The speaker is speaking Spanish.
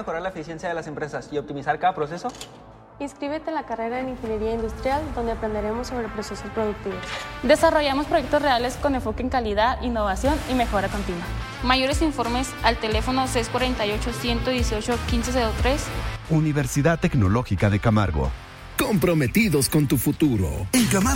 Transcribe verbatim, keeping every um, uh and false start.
mejorar la eficiencia de las empresas y optimizar cada proceso? Inscríbete en la carrera en Ingeniería Industrial, donde aprenderemos sobre procesos productivos. Desarrollamos proyectos reales con enfoque en calidad, innovación y mejora continua. Mayores informes al teléfono seis cuatro ocho, uno uno ocho, uno cinco cero tres. Universidad Tecnológica de Camargo. Comprometidos con tu futuro. En Camargo